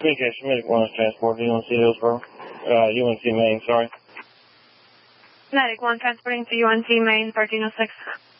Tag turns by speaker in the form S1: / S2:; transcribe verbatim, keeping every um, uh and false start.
S1: Communication, Medic one is transporting U N C Hillsborough. Uh, U N C Maine, sorry.
S2: Medic one transporting to U N C Maine, thirteen oh six.